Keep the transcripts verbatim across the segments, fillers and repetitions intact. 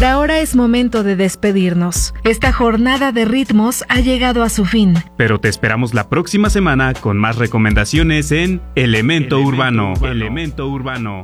Ahora es momento de despedirnos. Esta jornada de ritmos ha llegado a su fin. Pero te esperamos la próxima semana con más recomendaciones en Elemento, Elemento Urbano. Urbano. Elemento Urbano.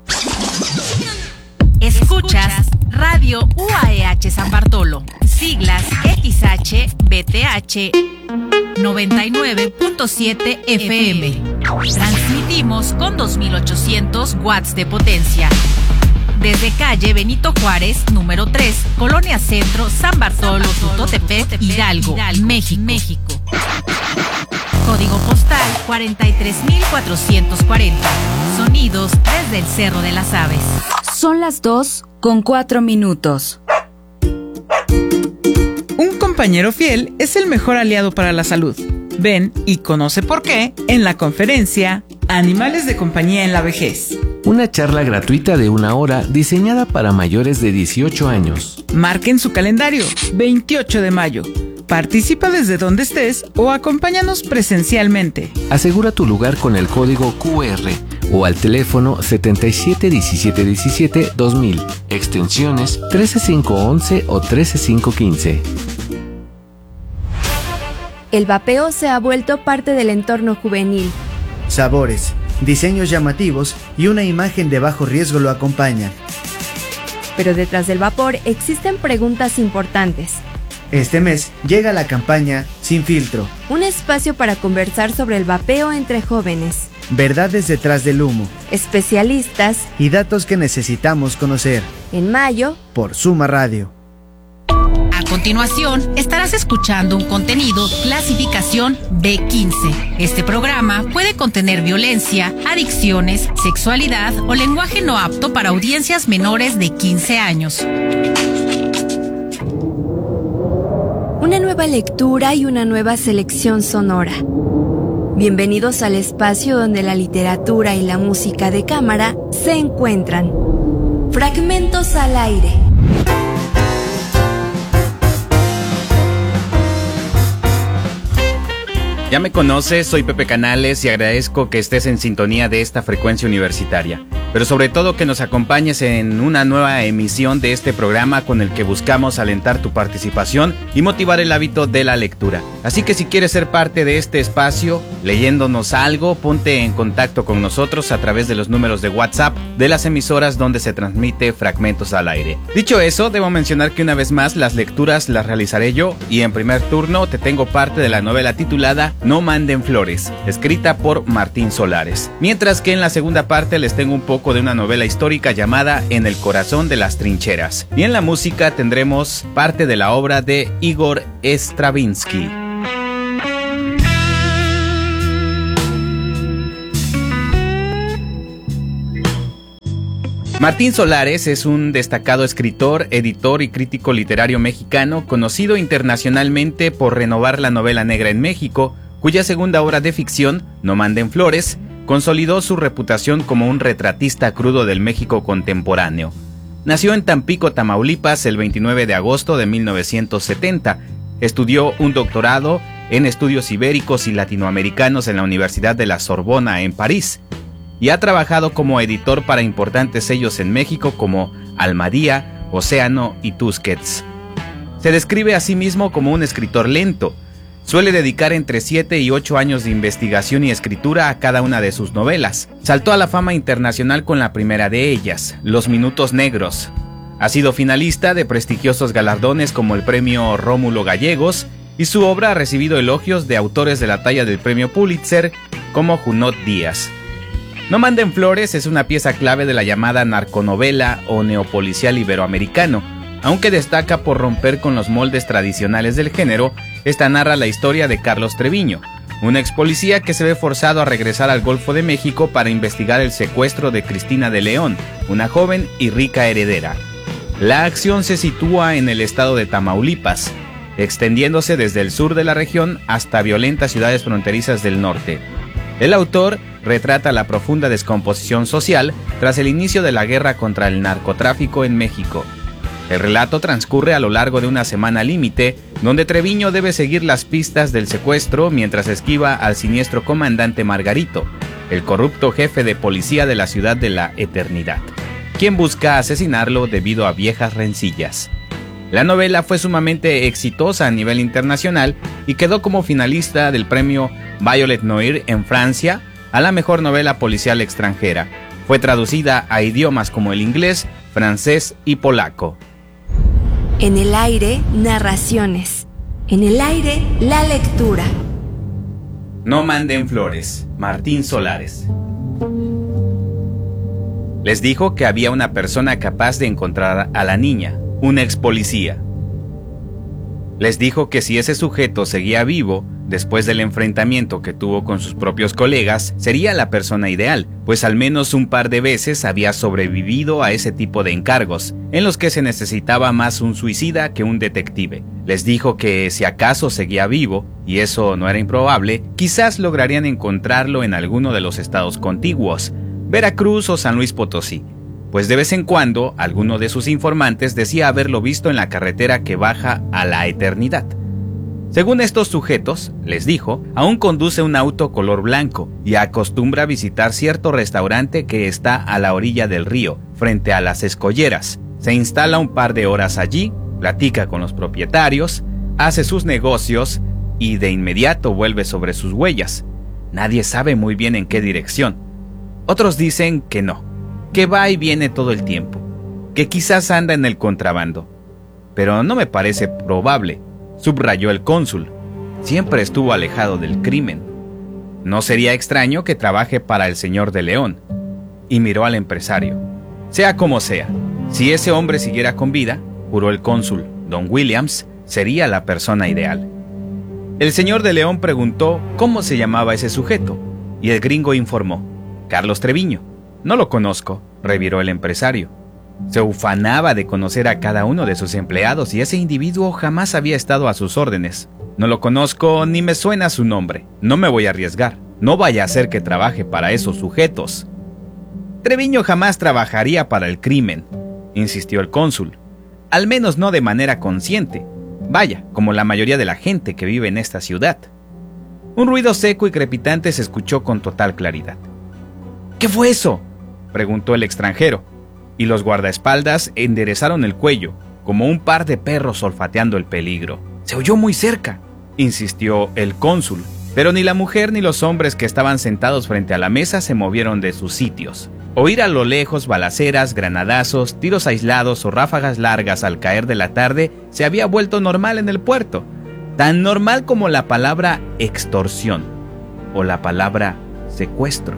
Escuchas Radio U A E H San Bartolo, siglas X H B T H noventa y nueve punto siete F M. Transmitimos con dos mil ochocientos watts de potencia. Desde calle Benito Juárez, número tres, Colonia Centro, San Bartolo, Tutotepec, Hidalgo, México. México. Código postal cuarenta y tres mil cuatrocientos cuarenta. Sonidos desde el Cerro de las Aves. Son las dos con cuatro minutos. Un compañero fiel es el mejor aliado para la salud. Ven y conoce por qué en la conferencia Animales de compañía en la vejez. Una charla gratuita de una hora diseñada para mayores de dieciocho años. Marquen su calendario, veintiocho de mayo. Participa desde donde estés o acompáñanos presencialmente. Asegura tu lugar con el código Q R o al teléfono setenta y siete diecisiete diecisiete dos mil, extensiones trece cinco once o trece cinco quince. El vapeo se ha vuelto parte del entorno juvenil. Sabores, diseños llamativos y una imagen de bajo riesgo lo acompañan. Pero detrás del vapor existen preguntas importantes. Este mes llega la campaña Sin Filtro. Un espacio para conversar sobre el vapeo entre jóvenes. Verdades detrás del humo. Especialistas. Y datos que necesitamos conocer. En mayo. Por Suma Radio. A continuación, estarás escuchando un contenido clasificación B quince. Este programa puede contener violencia, adicciones, sexualidad o lenguaje no apto para audiencias menores de quince años. Una nueva lectura y una nueva selección sonora. Bienvenidos al espacio donde la literatura y la música de cámara se encuentran. Fragmentos al aire. Ya me conoces, soy Pepe Canales y agradezco que estés en sintonía de esta frecuencia universitaria, pero sobre todo que nos acompañes en una nueva emisión de este programa con el que buscamos alentar tu participación y motivar el hábito de la lectura. Así que si quieres ser parte de este espacio, leyéndonos algo, ponte en contacto con nosotros a través de los números de WhatsApp de las emisoras donde se transmite Fragmentos al Aire. Dicho eso, debo mencionar que una vez más las lecturas las realizaré yo y en primer turno te tengo parte de la novela titulada No manden flores, escrita por Martín Solares. Mientras que en la segunda parte les tengo un poco de una novela histórica llamada En el corazón de las trincheras. Y en la música tendremos parte de la obra de Igor Stravinsky. Martín Solares es un destacado escritor, editor y crítico literario mexicano, conocido internacionalmente por renovar la novela negra en México, cuya segunda obra de ficción, No manden flores, consolidó su reputación como un retratista crudo del México contemporáneo. Nació en Tampico, Tamaulipas, el veintinueve de agosto de mil novecientos setenta. Estudió un doctorado en estudios ibéricos y latinoamericanos en la Universidad de la Sorbona, en París, y ha trabajado como editor para importantes sellos en México como Almadía, Océano y Tusquets. Se describe a sí mismo como un escritor lento. Suele dedicar entre siete y ocho años de investigación y escritura a cada una de sus novelas. Saltó a la fama internacional con la primera de ellas, Los Minutos Negros. Ha sido finalista de prestigiosos galardones como el Premio Rómulo Gallegos, y su obra ha recibido elogios de autores de la talla del Premio Pulitzer como Junot Díaz. No manden flores es una pieza clave de la llamada narconovela o neopolicial iberoamericano. Aunque destaca por romper con los moldes tradicionales del género, esta narra la historia de Carlos Treviño, un ex policía que se ve forzado a regresar al Golfo de México para investigar el secuestro de Cristina de León, una joven y rica heredera. La acción se sitúa en el estado de Tamaulipas, extendiéndose desde el sur de la región hasta violentas ciudades fronterizas del norte. El autor retrata la profunda descomposición social tras el inicio de la guerra contra el narcotráfico en México. El relato transcurre a lo largo de una semana límite, donde Treviño debe seguir las pistas del secuestro mientras esquiva al siniestro comandante Margarito, el corrupto jefe de policía de la ciudad de la Eternidad. quien busca asesinarlo debido a viejas rencillas. La novela fue sumamente exitosa a nivel internacional y quedó como finalista del premio Violet Noir en Francia a la mejor novela policial extranjera. Fue traducida a idiomas como el inglés, francés y polaco. En el aire, narraciones. En el aire, la lectura. No manden flores. Martín Solares. Les dijo que había una persona capaz de encontrar a la niña, un ex policía. Les dijo que si ese sujeto seguía vivo, después del enfrentamiento que tuvo con sus propios colegas, sería la persona ideal, pues al menos un par de veces había sobrevivido a ese tipo de encargos, en los que se necesitaba más un suicida que un detective. Les dijo que si acaso seguía vivo, y eso no era improbable, quizás lograrían encontrarlo en alguno de los estados contiguos, Veracruz o San Luis Potosí, pues de vez en cuando alguno de sus informantes decía haberlo visto en la carretera que baja a la eternidad. Según estos sujetos, les dijo, aún conduce un auto color blanco y acostumbra a visitar cierto restaurante que está a la orilla del río, frente a las escolleras. Se instala un par de horas allí, platica con los propietarios, hace sus negocios y de inmediato vuelve sobre sus huellas. Nadie sabe muy bien en qué dirección. Otros dicen que no, que va y viene todo el tiempo, que quizás anda en el contrabando. Pero no me parece probable, subrayó el cónsul. Siempre estuvo alejado del crimen. No sería extraño que trabaje para el señor de León. Y miró al empresario. Sea como sea, si ese hombre siguiera con vida, juró el cónsul, don Williams, sería la persona ideal. El señor de León preguntó cómo se llamaba ese sujeto, y el gringo informó: Carlos Treviño. No lo conozco, reviró el empresario. Se ufanaba de conocer a cada uno de sus empleados y ese individuo jamás había estado a sus órdenes. No lo conozco ni me suena su nombre. No me voy a arriesgar. No vaya a ser que trabaje para esos sujetos. Treviño jamás trabajaría para el crimen, insistió el cónsul. Al menos no de manera consciente. Vaya, como la mayoría de la gente que vive en esta ciudad. Un ruido seco y crepitante se escuchó con total claridad. ¿Qué fue eso?, preguntó el extranjero, y los guardaespaldas enderezaron el cuello, como un par de perros olfateando el peligro. Se oyó muy cerca, insistió el cónsul, pero ni la mujer ni los hombres que estaban sentados frente a la mesa se movieron de sus sitios. Oír a lo lejos balaceras, granadazos, tiros aislados o ráfagas largas al caer de la tarde se había vuelto normal en el puerto, tan normal como la palabra extorsión o la palabra secuestro.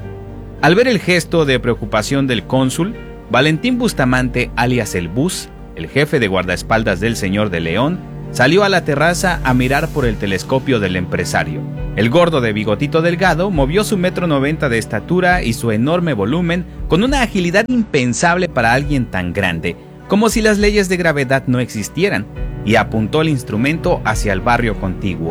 Al ver el gesto de preocupación del cónsul, Valentín Bustamante, alias el Bus, el jefe de guardaespaldas del señor de León, salió a la terraza a mirar por el telescopio del empresario. El gordo de bigotito delgado movió su metro noventa de estatura y su enorme volumen con una agilidad impensable para alguien tan grande, como si las leyes de gravedad no existieran, y apuntó el instrumento hacia el barrio contiguo.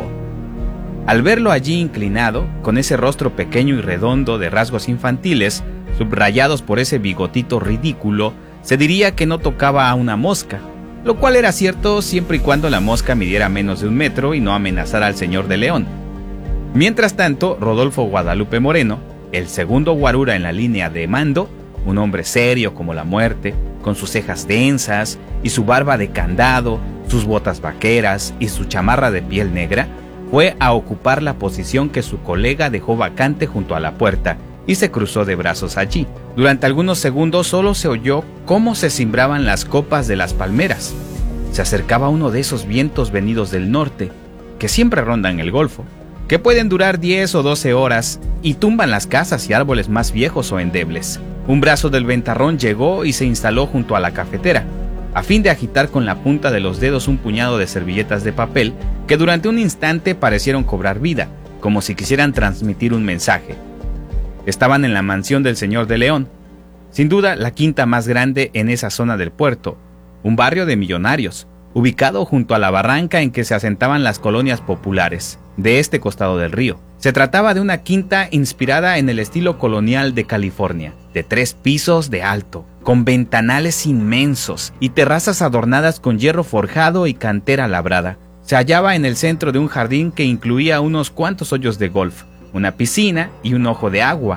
Al verlo allí inclinado, con ese rostro pequeño y redondo de rasgos infantiles, subrayados por ese bigotito ridículo, se diría que no tocaba a una mosca, lo cual era cierto siempre y cuando la mosca midiera menos de un metro y no amenazara al señor de León. Mientras tanto, Rodolfo Guadalupe Moreno, el segundo guarura en la línea de mando, un hombre serio como la muerte, con sus cejas densas y su barba de candado, sus botas vaqueras y su chamarra de piel negra, fue a ocupar la posición que su colega dejó vacante junto a la puerta y se cruzó de brazos allí. Durante algunos segundos solo se oyó cómo se cimbraban las copas de las palmeras. Se acercaba uno de esos vientos venidos del norte, que siempre rondan el Golfo, que pueden durar diez o doce horas y tumban las casas y árboles más viejos o endebles. Un brazo del ventarrón llegó y se instaló junto a la cafetera, a fin de agitar con la punta de los dedos un puñado de servilletas de papel que durante un instante parecieron cobrar vida, como si quisieran transmitir un mensaje. Estaban en la mansión del señor de León, sin duda la quinta más grande en esa zona del puerto, un barrio de millonarios, ubicado junto a la barranca en que se asentaban las colonias populares, de este costado del río. Se trataba de una quinta inspirada en el estilo colonial de California, de tres pisos de alto, con ventanales inmensos y terrazas adornadas con hierro forjado y cantera labrada. Se hallaba en el centro de un jardín que incluía unos cuantos hoyos de golf, una piscina y un ojo de agua,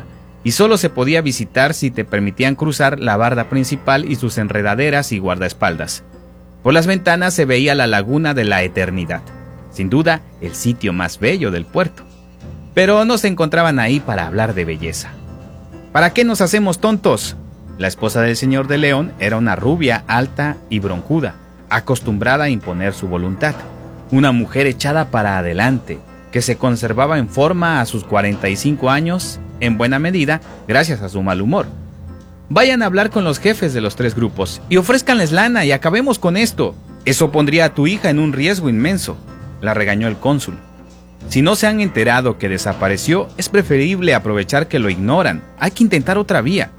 y solo se podía visitar si te permitían cruzar la barda principal y sus enredaderas y guardaespaldas. Por las ventanas se veía la laguna de la Eternidad, sin duda el sitio más bello del puerto. Pero no se encontraban ahí para hablar de belleza. ¿Para qué nos hacemos tontos? La esposa del señor de León era una rubia alta y broncuda, acostumbrada a imponer su voluntad. Una mujer echada para adelante, que se conservaba en forma a sus cuarenta y cinco años, en buena medida gracias a su mal humor. Vayan a hablar con los jefes de los tres grupos y ofrézcanles lana y acabemos con esto. Eso pondría a tu hija en un riesgo inmenso, la regañó el cónsul. Si no se han enterado que desapareció, es preferible aprovechar que lo ignoran. Hay que intentar otra vía.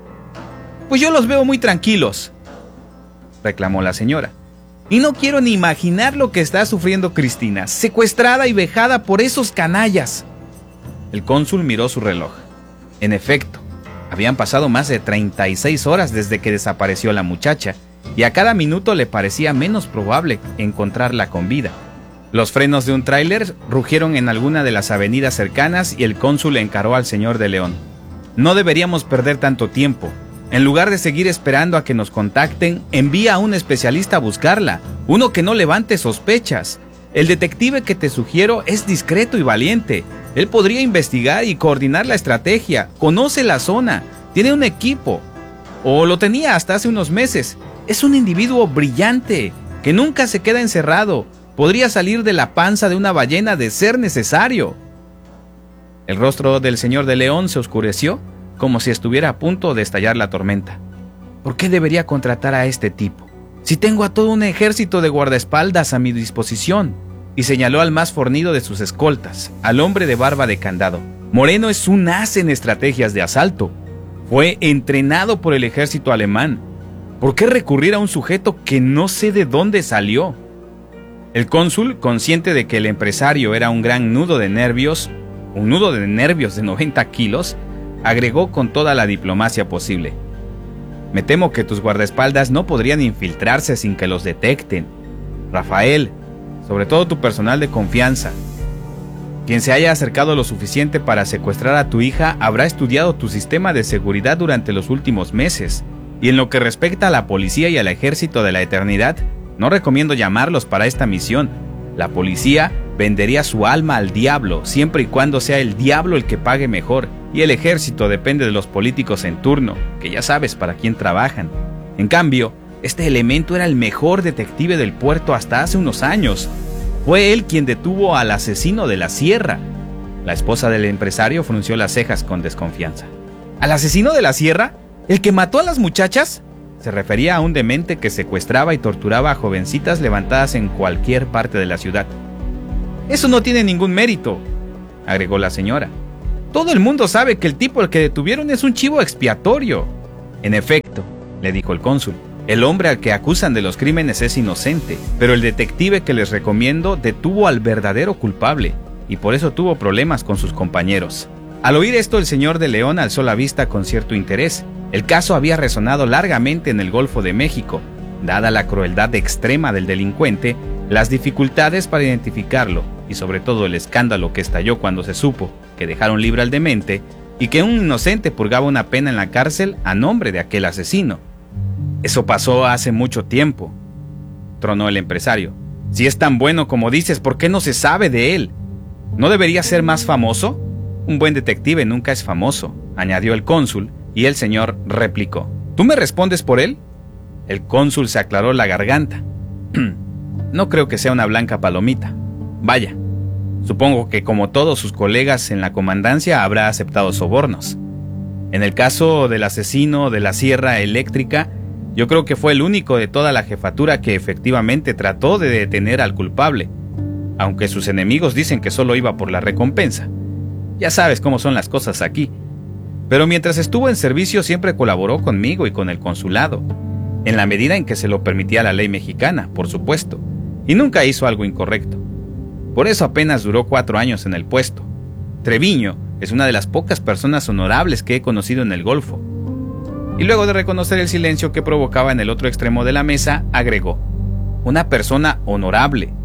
Pues yo los veo muy tranquilos, reclamó la señora. Y no quiero ni imaginar lo que está sufriendo Cristina, secuestrada y vejada por esos canallas. El cónsul miró su reloj. En efecto, habían pasado más de treinta y seis horas desde que desapareció la muchacha, y a cada minuto le parecía menos probable encontrarla con vida. Los frenos de un tráiler rugieron en alguna de las avenidas cercanas y el cónsul encaró al señor de León. No deberíamos perder tanto tiempo. En lugar de seguir esperando a que nos contacten, envía a un especialista a buscarla, uno que no levante sospechas. El detective que te sugiero es discreto y valiente. Él podría investigar y coordinar la estrategia, conoce la zona, tiene un equipo, o lo tenía hasta hace unos meses. Es un individuo brillante, que nunca se queda encerrado, podría salir de la panza de una ballena de ser necesario. El rostro del señor de León se oscureció, como si estuviera a punto de estallar la tormenta. ¿Por qué debería contratar a este tipo? Si tengo a todo un ejército de guardaespaldas a mi disposición. Y señaló al más fornido de sus escoltas, al hombre de barba de candado. Moreno es un as en estrategias de asalto. Fue entrenado por el ejército alemán. ¿Por qué recurrir a un sujeto que no sé de dónde salió? El cónsul, consciente de que el empresario era un gran nudo de nervios, un nudo de nervios de noventa kilos, agregó con toda la diplomacia posible. Me temo que tus guardaespaldas no podrían infiltrarse sin que los detecten. Rafael, sobre todo tu personal de confianza. Quien se haya acercado lo suficiente para secuestrar a tu hija habrá estudiado tu sistema de seguridad durante los últimos meses. Y en lo que respecta a la policía y al ejército de la Eternidad, no recomiendo llamarlos para esta misión. La policía vendería su alma al diablo, siempre y cuando sea el diablo el que pague mejor. Y el ejército depende de los políticos en turno, que ya sabes para quién trabajan. En cambio, este elemento era el mejor detective del puerto hasta hace unos años. Fue él quien detuvo al asesino de la sierra. La esposa del empresario frunció las cejas con desconfianza. ¿Al asesino de la sierra? ¿El que mató a las muchachas? Se refería a un demente que secuestraba y torturaba a jovencitas levantadas en cualquier parte de la ciudad. Eso no tiene ningún mérito, agregó la señora. Todo el mundo sabe que el tipo al que detuvieron es un chivo expiatorio. En efecto, le dijo el cónsul, el hombre al que acusan de los crímenes es inocente, pero el detective que les recomiendo detuvo al verdadero culpable, y por eso tuvo problemas con sus compañeros. Al oír esto, el señor de León alzó la vista con cierto interés. El caso había resonado largamente en el Golfo de México. Dada la crueldad extrema del delincuente, las dificultades para identificarlo, y sobre todo el escándalo que estalló cuando se supo que dejaron libre al demente y que un inocente purgaba una pena en la cárcel a nombre de aquel asesino. Eso pasó hace mucho tiempo, tronó el empresario. Si es tan bueno como dices, ¿por qué no se sabe de él? ¿No debería ser más famoso? Un buen detective nunca es famoso, añadió el cónsul, y el señor replicó. ¿Tú me respondes por él? El cónsul se aclaró la garganta. No creo que sea una blanca palomita. Vaya, supongo que como todos sus colegas en la comandancia habrá aceptado sobornos. En el caso del asesino de la sierra eléctrica, yo creo que fue el único de toda la jefatura que efectivamente trató de detener al culpable, aunque sus enemigos dicen que solo iba por la recompensa. Ya sabes cómo son las cosas aquí. Pero mientras estuvo en servicio siempre colaboró conmigo y con el consulado, en la medida en que se lo permitía la ley mexicana, por supuesto, y nunca hizo algo incorrecto. Por eso apenas duró cuatro años en el puesto. Treviño es una de las pocas personas honorables que he conocido en el Golfo. Y luego de reconocer el silencio que provocaba en el otro extremo de la mesa, agregó, una persona honorable.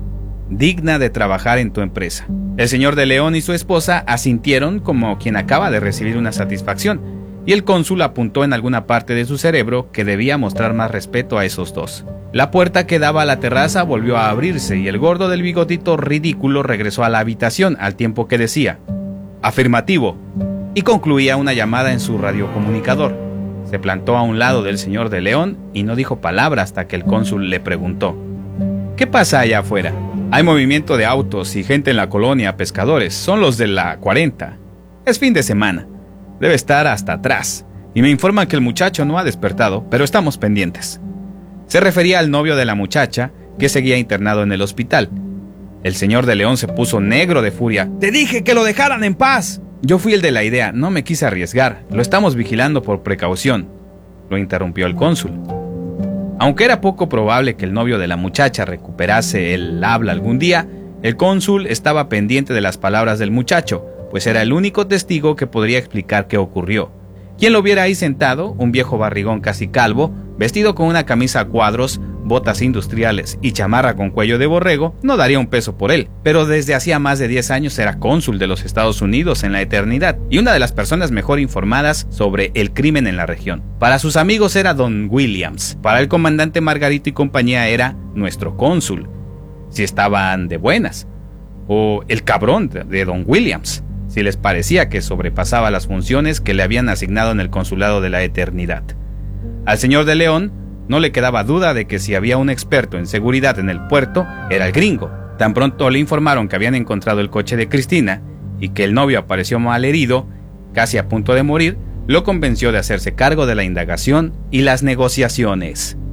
digna de trabajar en tu empresa. El señor de León y su esposa asintieron como quien acaba de recibir una satisfacción, y el cónsul apuntó en alguna parte de su cerebro que debía mostrar más respeto a esos dos. La puerta que daba a la terraza volvió a abrirse y el gordo del bigotito ridículo regresó a la habitación al tiempo que decía «afirmativo» y concluía una llamada en su radiocomunicador. Se plantó a un lado del señor de León y no dijo palabra hasta que el cónsul le preguntó «¿Qué pasa allá afuera? Hay movimiento de autos y gente en la colonia pescadores, son los de la cuarenta. Es fin de semana. Debe estar hasta atrás, y me informan que el muchacho no ha despertado, pero estamos pendientes». Se refería al novio de la muchacha, que seguía internado en el hospital. El señor de León se puso negro de furia. «¡Te dije que lo dejaran en paz!» «Yo fui el de la idea, no me quise arriesgar. Lo estamos vigilando por precaución», lo interrumpió el cónsul. Aunque era poco probable que el novio de la muchacha recuperase el habla algún día, el cónsul estaba pendiente de las palabras del muchacho, pues era el único testigo que podría explicar qué ocurrió. Quien lo viera ahí sentado, un viejo barrigón casi calvo, vestido con una camisa a cuadros, botas industriales y chamarra con cuello de borrego, no daría un peso por él, pero desde hacía más de diez años era cónsul de los Estados Unidos en la eternidad y una de las personas mejor informadas sobre el crimen en la región. Para sus amigos era Don Williams, para el comandante Margarito y compañía era nuestro cónsul, si estaban de buenas, o el cabrón de Don Williams, si les parecía que sobrepasaba las funciones que le habían asignado en el consulado de la eternidad. Al señor de León no le quedaba duda de que si había un experto en seguridad en el puerto, era el gringo. Tan pronto le informaron que habían encontrado el coche de Cristina y que el novio apareció mal herido, casi a punto de morir, lo convenció de hacerse cargo de la indagación y las negociaciones.